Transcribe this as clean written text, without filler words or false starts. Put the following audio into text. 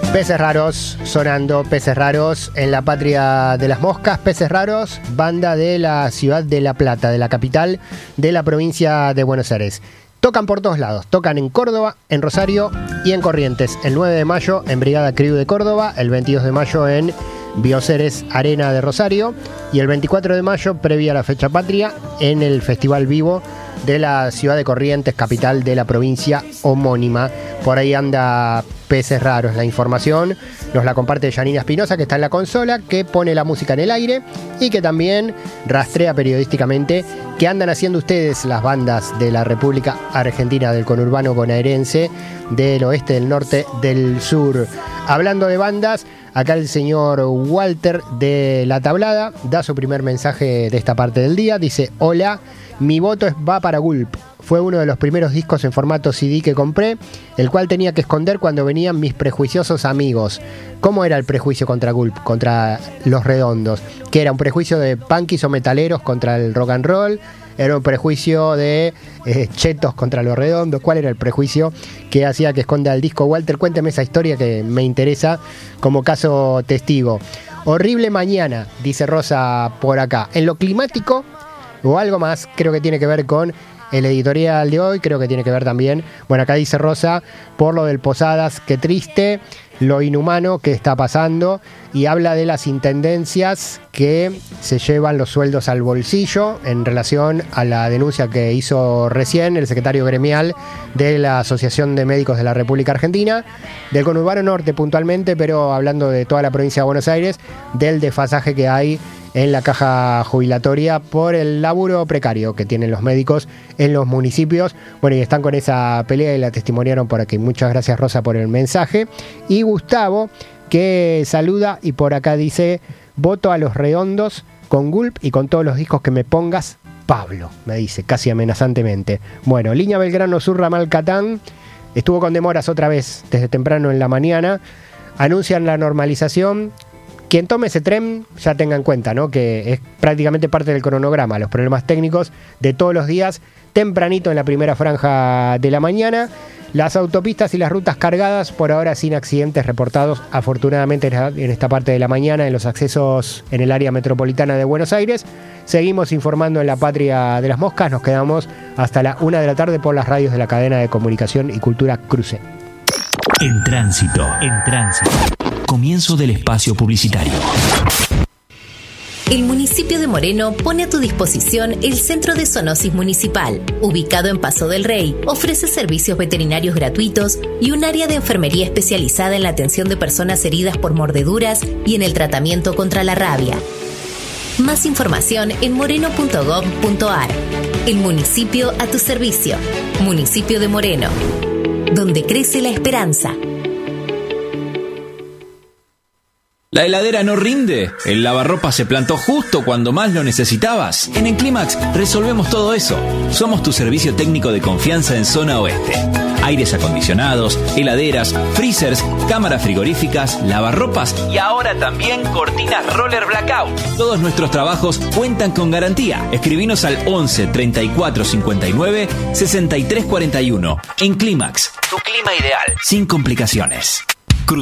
Peces Raros sonando, Peces Raros en la patria de las moscas. Peces Raros, banda de la ciudad de La Plata, de la capital de la provincia de Buenos Aires. Tocan por todos lados, tocan en Córdoba, en Rosario y en Corrientes. El 9 de mayo en Brigada Crew de Córdoba, el 22 de mayo en Bioceres Arena de Rosario y el 24 de mayo, previa a la fecha patria, en el Festival Vivo de la ciudad de Corrientes, capital de la provincia homónima. Por ahí anda Peces Raros. La información nos la comparte Janina Espinosa, que está en la consola, que pone la música en el aire y que también rastrea periodísticamente qué andan haciendo ustedes, las bandas de la República Argentina, del conurbano bonaerense, del oeste, del norte, del sur. Hablando de bandas, acá el señor Walter de La Tablada da su primer mensaje de esta parte del día. Dice: hola, mi voto va para Gulp. Fue uno de los primeros discos en formato CD que compré, el cual tenía que esconder cuando venían mis prejuiciosos amigos. ¿Cómo era el prejuicio contra Gulp, contra Los Redondos? ¿Que era un prejuicio de punkis o metaleros contra el rock and roll? ¿Era un prejuicio de chetos contra Los Redondos? ¿Cuál era el prejuicio que hacía que esconda el disco? Walter, cuénteme esa historia que me interesa como caso testigo. Horrible mañana, dice Rosa por acá. En lo climático o algo más, creo que tiene que ver con el editorial de hoy, creo que tiene que ver también, bueno, acá dice Rosa, por lo del Posadas, qué triste, lo inhumano que está pasando, y habla de las intendencias que se llevan los sueldos al bolsillo en relación a la denuncia que hizo recién el secretario gremial de la Asociación de Médicos de la República Argentina, del conurbano norte puntualmente, pero hablando de toda la provincia de Buenos Aires, del desfasaje que hay en la caja jubilatoria por el laburo precario que tienen los médicos en los municipios. Bueno, y están con esa pelea y la testimoniaron por aquí. Muchas gracias, Rosa, por el mensaje. Y Gustavo, que saluda y por acá dice: voto a Los Redondos con Gulp y con todos los discos que me pongas, Pablo, me dice, casi amenazantemente. Bueno, Línea Belgrano Sur Ramal Catán estuvo con demoras otra vez desde temprano en la mañana. Anuncian la normalización. Quien tome ese tren ya tenga en cuenta, ¿no?, que es prácticamente parte del cronograma, los problemas técnicos de todos los días, tempranito en la primera franja de la mañana. Las autopistas y las rutas cargadas, por ahora sin accidentes reportados, afortunadamente, en esta parte de la mañana, en los accesos en el área metropolitana de Buenos Aires. Seguimos informando en la patria de las moscas, nos quedamos hasta la 1 de la tarde por las radios de la cadena de comunicación y cultura Cruce. En tránsito. Comienzo del espacio publicitario. El municipio de Moreno pone a tu disposición el Centro de Zoonosis Municipal. Ubicado en Paso del Rey, ofrece servicios veterinarios gratuitos y un área de enfermería especializada en la atención de personas heridas por mordeduras y en el tratamiento contra la rabia. Más información en moreno.gov.ar. El municipio a tu servicio. Municipio de Moreno, donde crece la esperanza. ¿La heladera no rinde? ¿El lavarropas se plantó justo cuando más lo necesitabas? En Enclimax resolvemos todo eso. Somos tu servicio técnico de confianza en zona oeste. Aires acondicionados, heladeras, freezers, cámaras frigoríficas, lavarropas y ahora también cortinas roller blackout. Todos nuestros trabajos cuentan con garantía. Escribinos al 11 34 59 63 41. Enclimax, tu clima ideal, sin complicaciones.